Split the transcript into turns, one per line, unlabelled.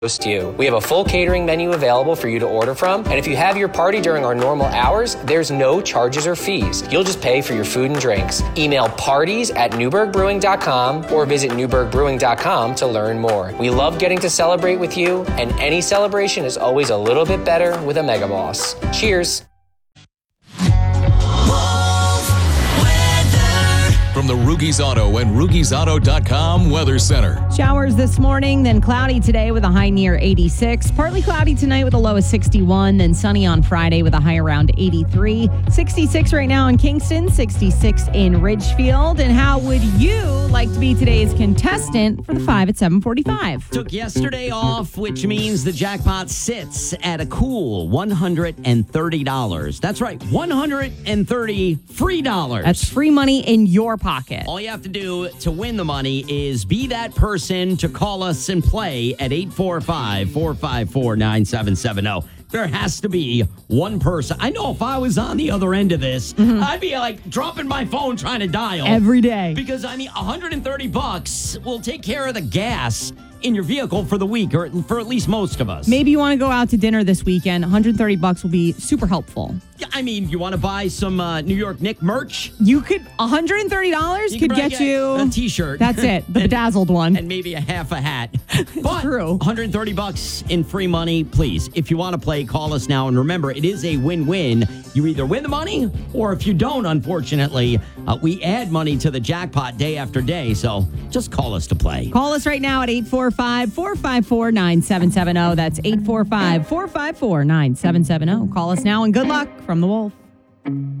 to you. We have a full catering menu available for you to order from, and if you have your party during our normal hours, there's no charges or fees. You'll just pay for your food and drinks. Email parties@newbergbrewing.com or visit newbergbrewing.com to learn more. We love getting to celebrate with you, and any celebration is always a little bit better with a Mega Boss. Cheers.
From the Rugies Auto and RugiesAuto.com Weather Center.
Showers this morning, then cloudy today with a high near 86. Partly cloudy tonight with a low of 61, then sunny on Friday with a high around 83. 66 right now in Kingston, 66 in Ridgefield. And how would you like to be today's contestant for the 5 at 7:45?
Took yesterday off, which means the jackpot sits at a cool $130. That's right, $130 free dollars.
That's free money in your pocket.
All you have to do to win the money is be that person to call us and play at 845-454-9770. There has to be one person. I know if I was on the other end of this, I'd be like dropping my phone trying to dial.
Every day.
Because, I mean, $130 will take care of the gas in your vehicle for the week, or for at least most of us.
Maybe you want to go out to dinner this weekend. $130 will be super helpful.
Yeah, I mean, you want to buy some New York Knicks merch?
You could, $130 could get you
a t-shirt.
That's it, the bedazzled one.
And maybe a half a hat. But
true.
$130 in free money, please. If you want to play, call us now. And remember, it is a win-win. You either win the money, or if you don't, unfortunately, we add money to the jackpot day after day. So just call us to play.
Call us right now at 845-454-9770. That's 845-454-9770. Call us now, and good luck from the Wolf.